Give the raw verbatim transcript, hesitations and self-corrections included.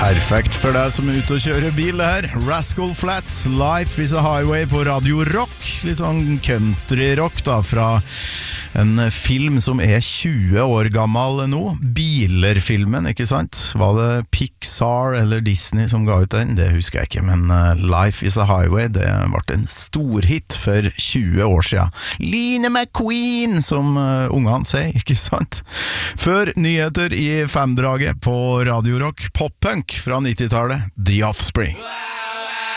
Perfekt for deg som er ute og kjører bil her. Rascal Flatts, Life is a Highway på Radio Rock. Litt sånn country-rock da, fra en film som er tjue år gammel nå. Biler-filmen, ikke sant? Var det Pixar eller Disney som ga ut den? Det husker jeg ikke, men Life is a Highway, det ble en storhit for tjue år siden. Line McQueen, som ungene sier, ikke sant? Før nyheter i femdraget på Radio Rock, pop-punk fra nittitallet, The Offspring.